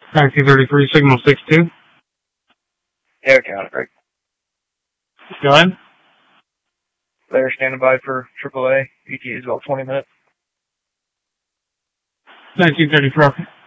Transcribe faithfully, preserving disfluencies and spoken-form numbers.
nineteen thirty-three, signal six two. Yeah, count it, Greg. Go ahead. They're standing by for triple A. E T A is about twenty minutes. nineteen thirty-four.